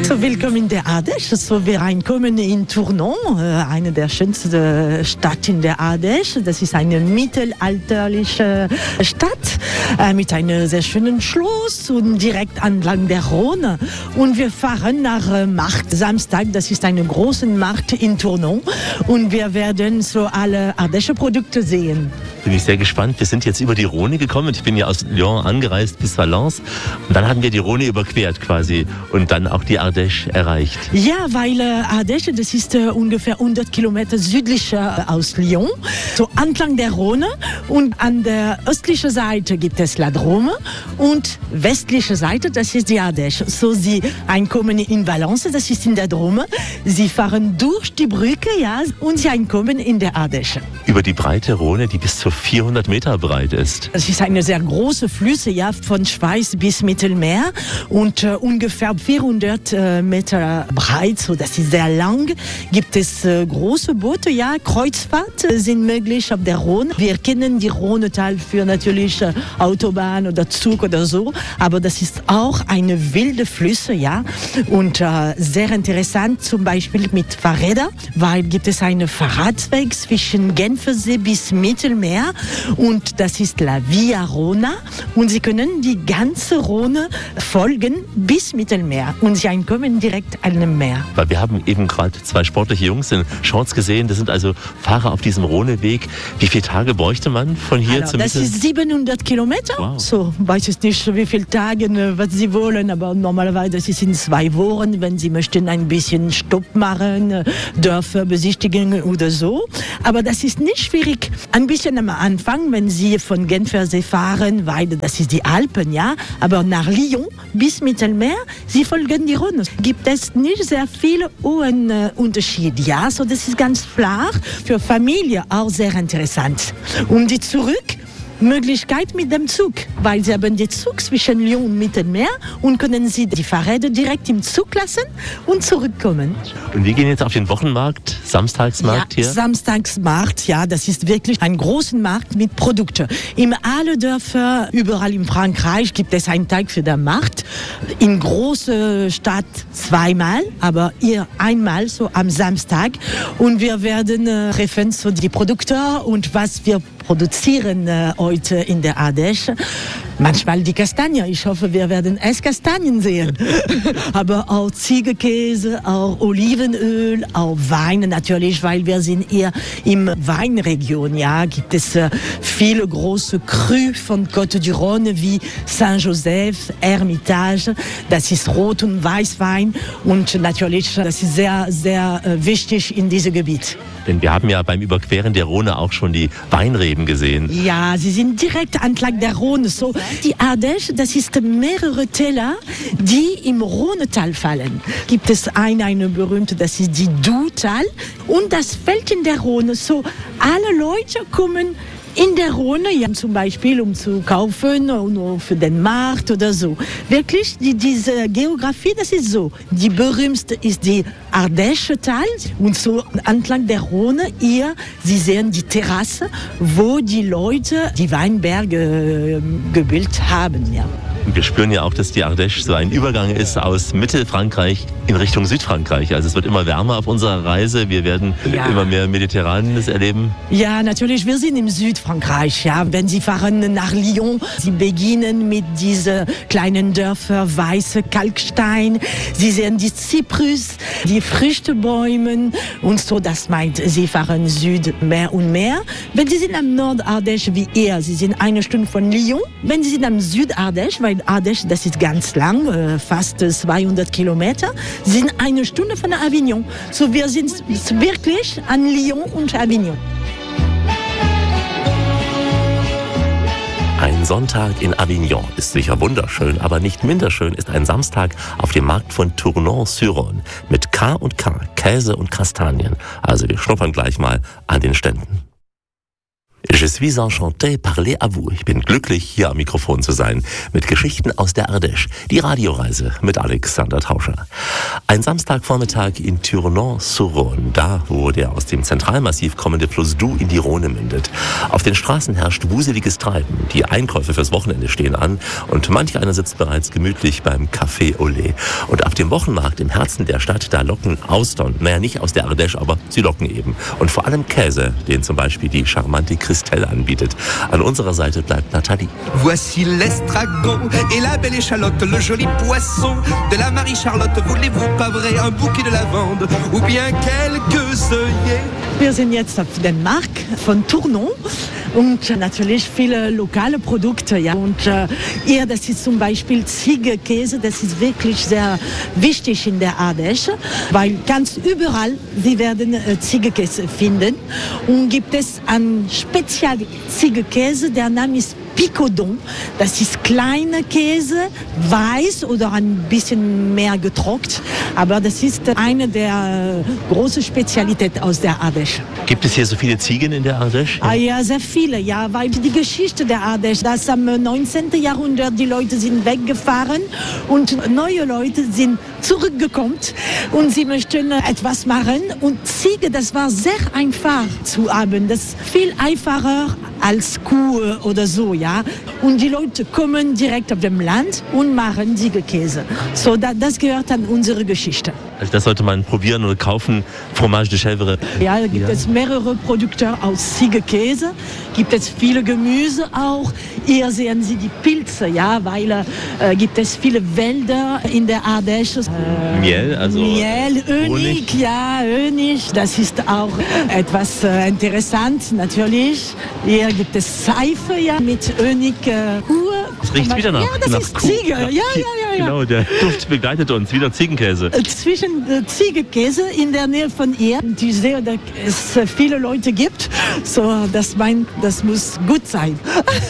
So, willkommen in der Ardèche. So, wir reinkommen in Tournon, eine der schönsten Städte in der Ardèche. Das ist eine mittelalterliche Stadt mit einem sehr schönen Schloss und direkt entlang der Rhône. Und wir fahren nach Markt Samstag. Das ist ein großer Markt in Tournon. Und wir werden so alle Ardèche Produkte sehen. Bin ich sehr gespannt. Wir sind jetzt über die Rhône gekommen. Ich bin ja aus Lyon angereist bis Valence. Und dann hatten wir die Rhône überquert quasi und dann auch die Ardèche erreicht. Ja, weil Ardèche, das ist ungefähr 100 Kilometer südlicher aus Lyon, so entlang der Rhône. Und an der östlichen Seite gibt es La Drôme und westliche Seite, das ist die Ardèche. So, sie einkommen in Valence, das ist in der Drôme. Sie fahren durch die Brücke, ja, und sie einkommen in der Ardèche. Über die breite Rhône, die bis zu 400 Meter breit ist. Das ist eine sehr große Flüsse, ja, von Schweiz bis Mittelmeer und ungefähr 400 Meter breit, so das ist sehr lang. Gibt es große Boote, ja, Kreuzfahrt sind möglich auf der Rhône. Wir kennen die Rhônetal für natürlich Autobahn oder Zug oder so, aber das ist auch eine wilde Flüsse, ja, und sehr interessant, zum Beispiel mit Fahrrädern, weil gibt es einen Fahrradweg zwischen Genfersee bis Mittelmeer und das ist La Via Rhôna und Sie können die ganze Rhône folgen bis Mittelmeer und Sie kommen direkt an dem Meer. Weil wir haben eben gerade zwei sportliche Jungs in Shorts gesehen, das sind also Fahrer auf diesem Rhôneweg. Wie viele Tage bräuchte man von hier zum Das ist 700 Kilometer, wow. So, weiß ich nicht, wie viele Tage, was Sie wollen, aber normalerweise das ist in 2 Wochen, wenn Sie möchten ein bisschen Stopp machen, Dörfer besichtigen oder so. Aber das ist nicht schwierig. Ein bisschen am Anfang, wenn Sie von Genfersee fahren, weil das ist die Alpen, ja, aber nach Lyon bis Mittelmeer, Sie folgen die Rhône. Gibt es nicht sehr viele Unterschiede, ja, so das ist ganz flach, für Familie auch sehr interessant. Und die Möglichkeit mit dem Zug, weil Sie haben den Zug zwischen Lyon und Mittelmeer und können Sie die Fahrräder direkt im Zug lassen und zurückkommen. Und wir gehen jetzt auf den Wochenmarkt, Samstagsmarkt hier? Samstagsmarkt, ja, das ist wirklich ein großer Markt mit Produkten. In alle Dörfer, überall in Frankreich gibt es einen Tag für den Markt. In große Stadt 2-mal, aber hier einmal so am Samstag. Und wir werden treffen so die Produkte und was wir produzieren heute in der Ardèche. Manchmal die Kastanie. Ich hoffe, wir werden Esskastanien sehen. Aber auch Ziegenkäse, auch Olivenöl, auch Wein natürlich, weil wir sind eher im Weinregion. Ja, gibt es viele große Crus von Côte du Rhône wie Saint-Joseph, Hermitage. Das ist Rot- und Weißwein und natürlich, das ist sehr, sehr wichtig in diesem Gebiet. Denn wir haben ja beim Überqueren der Rhône auch schon die Weinreben gesehen. Ja, sie sind direkt entlang der Rhône. So, die Ardèche, das ist mehrere Täler, die im Rhônetal fallen. Gibt es eine berühmte, das ist die Doubs-Tal und das fällt in der Rhône. So, alle Leute kommen in der Rhône, ja, zum Beispiel um zu kaufen oder für den Markt oder so. Wirklich, diese Geografie, das ist so. Die berühmteste ist die Ardèche-Tal und so entlang der Rhône hier, Sie sehen die Terrasse, wo die Leute die Weinberge gebildet haben, ja. Wir spüren ja auch, dass die Ardèche so ein Übergang ist aus Mittelfrankreich in Richtung Südfrankreich. Also es wird immer wärmer auf unserer Reise. Wir werden immer mehr Mediterranes erleben. Ja, natürlich. Wir sind im Südfrankreich. Ja, wenn Sie fahren nach Lyon, Sie beginnen mit diesen kleinen Dörfern, weiße Kalkstein. Sie sehen die Zyprus, die Früchtebäume und so. Das meint, Sie fahren Süd mehr und mehr. Wenn Sie sind am Nord-Ardèche wie ihr, Sie sind 1 Stunde von Lyon. Wenn Sie sind am Süd-Ardèche, weil Ardèche, das ist ganz lang, fast 200 Kilometer, sind 1 Stunde von Avignon. So, wir sind wirklich an Lyon und Avignon. Ein Sonntag in Avignon ist sicher wunderschön, aber nicht minder schön ist ein Samstag auf dem Markt von Tournon-sur-Rhône mit K&K, Käse und Kastanien. Also wir schnuppern gleich mal an den Ständen. Je suis enchanté parler à vous. Ich bin glücklich, hier am Mikrofon zu sein. Mit Geschichten aus der Ardèche. Die Radioreise mit Alexander Tauscher. Ein Samstagvormittag in Tournon-sur-Rhône. Da, wo der aus dem Zentralmassiv kommende Fluss Doubs in die Rhône mündet. Auf den Straßen herrscht wuseliges Treiben. Die Einkäufe fürs Wochenende stehen an. Und manch einer sitzt bereits gemütlich beim Café au lait. Und auf dem Wochenmarkt im Herzen der Stadt, da locken Austern. Naja, nicht aus der Ardèche, aber sie locken eben. Und vor allem Käse, den zum Beispiel die charmante Christelle anbietet. An unserer Seite bleibt Nathalie. Voici l'estragon et la belle échalote, le joli poisson de la Marie-Charlotte. Voulez-vous pas vrai un bouquet de lavande ou bien quelques œillets? Wir sind jetzt auf dem Markt von Tournon und natürlich viele lokale Produkte. Ja. Und hier, das ist zum Beispiel Ziegenkäse, das ist wirklich sehr wichtig in der Ardèche, weil ganz überall Sie werden Ziegenkäse finden. Und gibt es einen Spezial-Ziegenkäse, der Name ist Picodon. Das ist kleiner Käse, weiß oder ein bisschen mehr getrocknet. Aber das ist eine der großen Spezialitäten aus der Ardèche. Gibt es hier so viele Ziegen in der Ardèche? Ah ja, sehr viele, ja, weil die Geschichte der Ardèche, dass am 19. Jahrhundert die Leute sind weggefahren und neue Leute sind zurückgekommen und sie möchten etwas machen. Und Ziege, das war sehr einfach zu haben. Das ist viel einfacher als Kuh oder so, ja. Und die Leute kommen direkt auf dem Land und machen Ziegenkäse. So, das gehört an unsere Geschichte. Also das sollte man probieren oder kaufen, Fromage de Chèvre. Ja, da gibt es mehrere Produkte aus Ziegenkäse, gibt es viele Gemüse auch. Hier sehen Sie die Pilze, ja, weil gibt es viele Wälder in der Ardèche. Miel, also Miel, Honig, ja, Honig. Das ist auch etwas interessant, natürlich. Hier gibt es Seife, ja, mit Honig. Es riecht wieder nach, ja, das ist Kuh. Ziege. Ja. Genau, der Duft begleitet uns. Wieder Ziegenkäse. Zwischen Ziegenkäse in der Nähe von ihr. Ich sehe, dass es viele Leute gibt. So, das muss gut sein.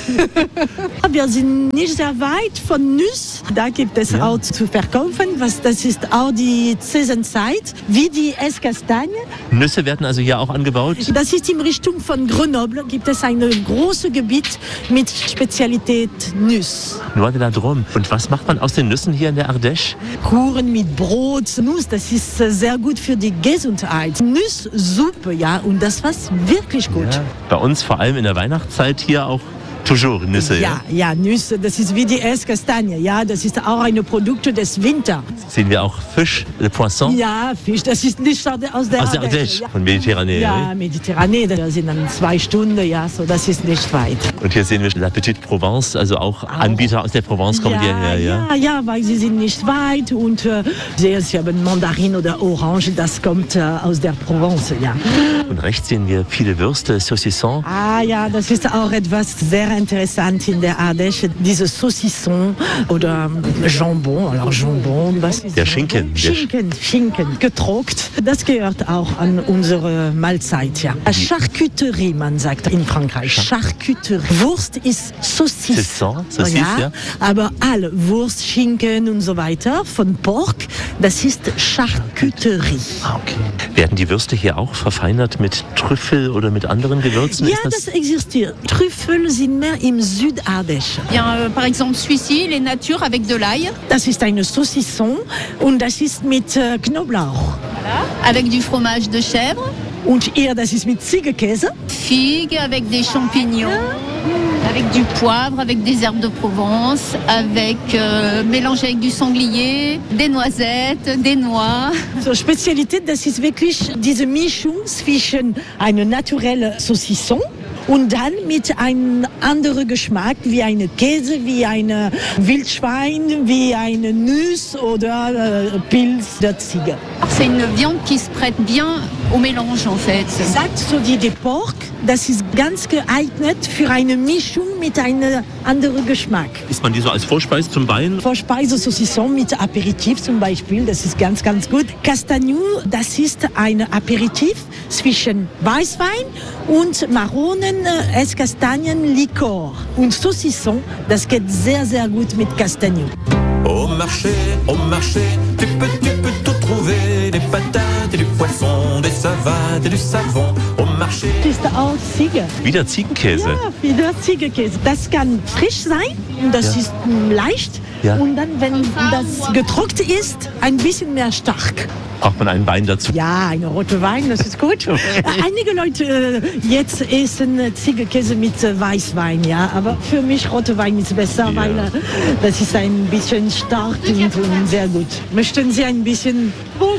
Wir sind nicht sehr weit von Nuss. Da gibt es auch zu verkaufen. Das ist auch die Saisonzeit, wie die Esskastanien. Nüsse werden also hier auch angebaut? Das ist in Richtung von Grenoble. Gibt es ein großes Gebiet mit Spezialität Nuss. Noix de la Drôme. Und was macht man aus den Nüssen hier in der Ardèche? Kuchen mit Brot, Nuss, das ist sehr gut für die Gesundheit. Nusssuppe, ja, und das war wirklich gut. Ja. Bei uns vor allem in der Weihnachtszeit hier auch toujours Nüsse. Ja, Nüsse, das ist wie die Esskastanie, ja, das ist auch ein Produkt des Winters. Sehen wir auch Fisch, le Poisson? Ja, Fisch, das ist nicht aus der Ardèche, von Mediterranee. Ja, Mediterranee, das sind dann 2 Stunden, ja, so, das ist nicht weit. Und hier sehen wir La Petite Provence, also auch Anbieter aus der Provence kommen hierher, ja? Ja, weil sie sind nicht weit und sie haben Mandarin oder Orange, das kommt aus der Provence, ja. Und rechts sehen wir viele Würste, Saucisson. Ah ja, das ist auch etwas sehr interessant in der Ardèche, diese Saucisson oder Jambon. Alors Jambon, was ist der Schinken. Schinken, getrocknet. Das gehört auch an unsere Mahlzeit, ja. Charcuterie, man sagt in Frankreich. Charcuterie. Wurst ist Saucisson, ja. Aber alle Wurst, Schinken und so weiter von Pork, das ist Charcuterie. Okay. Werden die Würste hier auch verfeinert mit Trüffel oder mit anderen Gewürzen? Ja, das existiert. Trüffel sind mehr im Südardèche. Par exemple, celui-ci, il est nature avec de l'ail. Das ist eine Saucisson und das ist mit Knoblauch. Voilà. Avec du fromage de chèvre. Und hier, das ist mit Ziegenkäse. Figue avec des champignons. Avec du poivre, avec des herbes de Provence, mélangé avec du sanglier, des noisettes, des noix. So, Spezialität, das ist wirklich diese Mischung zwischen einer naturellen Saucisson und dann mit einem anderen Geschmack, wie eine Käse, wie ein Wildschwein, wie eine Nuss oder Pilz der Ziege. C'est une viande qui se prête bien au mélange en fait. Sagt so die Pork, das ist ganz geeignet für eine Mischung mit einem anderen Geschmack. Isst man die so als Vorspeise zum Wein? Vorspeise Saucisson mit Aperitif zum Beispiel, das ist ganz, ganz gut. Castagnou, das ist ein Aperitif zwischen Weißwein und Maronen, Esskastanien, Likör. Und Saucisson, das geht sehr, sehr gut mit Castagnou. Au marché, tu peux tout trouver, des patates et du poisson, des savates et du savon. Au marché. Das ist auch Ziege. Wieder Ziegenkäse? Ja, wieder Ziegenkäse. Das kann frisch sein und das ist leicht. Ja. Und dann, wenn das getrocknet ist, ein bisschen mehr stark. Braucht man einen Wein dazu? Ja, eine rote Wein, das ist gut. Einige Leute jetzt essen Ziegenkäse mit Weißwein, ja. Aber für mich rote Wein ist besser, weil das ist ein bisschen stark und sehr gut. Möchten Sie ein bisschen...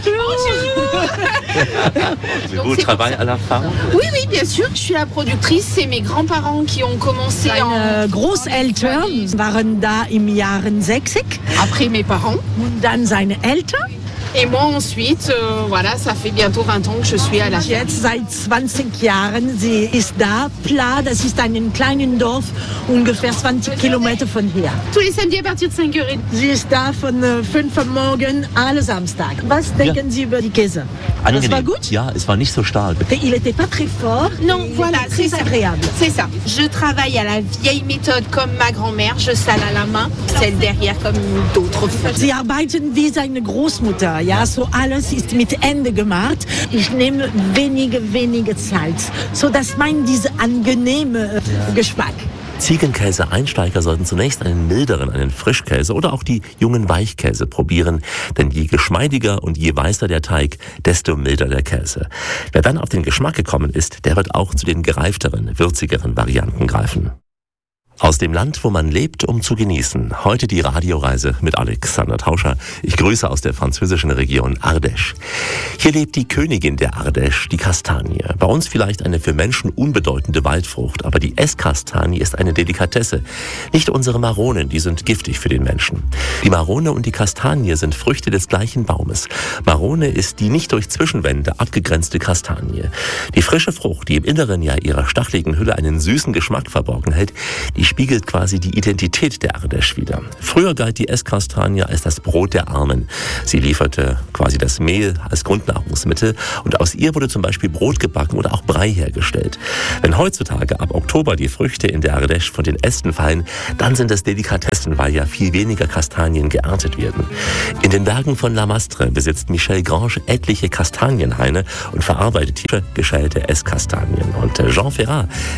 Vous travaillez à la femme? Oui, oui, bien sûr. Je suis la productrice. C'est mes grands-parents qui ont commencé Meine Großeltern waren da im Jahre 60. après mes parents. Und dann seine Eltern. Et moi ensuite, voilà, ça fait bientôt 20 ans que je suis à la ferme. Jetzt seit 20 Jahren, sie ist da. Pla, das ist ein kleines Dorf, ungefähr 20 Kilometer von hier. Tous les samedis à partir de 5h30. Sie ist da von 5 Uhr morgens, alle Samstag. Was denken Sie über die Käse? Angenehm. Das war gut? Ja, es war nicht so stark. Il n'était pas très fort. Non, voilà, c'est très ça. agréable. C'est ça. Je travaille à la vieille méthode comme ma grand-mère. Je sale à la main, celle derrière comme d'autres font. Sie arbeiten wie seine Großmutter. Ja, so alles ist mit Ende gemacht. Ich nehme wenige Salz, so dass man diese angenehme Geschmack. Ziegenkäse-Einsteiger sollten zunächst einen milderen, einen Frischkäse oder auch die jungen Weichkäse probieren, denn je geschmeidiger und je weißer der Teig, desto milder der Käse. Wer dann auf den Geschmack gekommen ist, der wird auch zu den gereifteren, würzigeren Varianten greifen. Aus dem Land, wo man lebt, um zu genießen. Heute die Radioreise mit Alexander Tauscher. Ich grüße aus der französischen Region Ardèche. Hier lebt die Königin der Ardèche, die Kastanie. Bei uns vielleicht eine für Menschen unbedeutende Waldfrucht, aber die Esskastanie ist eine Delikatesse. Nicht unsere Maronen, die sind giftig für den Menschen. Die Marone und die Kastanie sind Früchte des gleichen Baumes. Marone ist die nicht durch Zwischenwände abgegrenzte Kastanie. Die frische Frucht, die im Inneren ja ihrer stacheligen Hülle einen süßen Geschmack verborgen hält, die spiegelt quasi die Identität der Ardèche wider. Früher galt die Esskastanie als das Brot der Armen. Sie lieferte quasi das Mehl als Grundnahrungsmittel und aus ihr wurde zum Beispiel Brot gebacken oder auch Brei hergestellt. Wenn heutzutage ab Oktober die Früchte in der Ardèche von den Ästen fallen, dann sind es Delikatessen, weil ja viel weniger Kastanien geerntet werden. In den Bergen von La Mastre besitzt Michel Grange etliche Kastanienhaine und verarbeitet hier geschälte Esskastanien. Und Jean Ferrat,